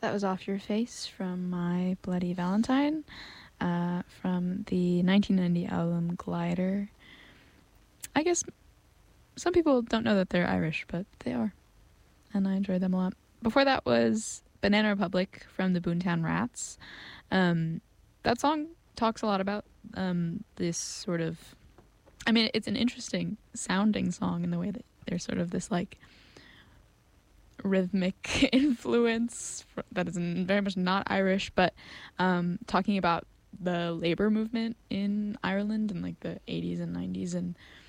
That was Off Your Face from My Bloody Valentine, from the 1990 album Glider. I guess some people don't know that they're Irish, but they are, and I enjoy them a lot. Before that was Banana Republic from the Boomtown Rats. That song talks a lot about this sort of... I mean, it's an interesting sounding song in the way that there's sort of this, like, rhythmic influence that is very much not Irish, but talking about the labor movement in Ireland in like the 80s and 90s, and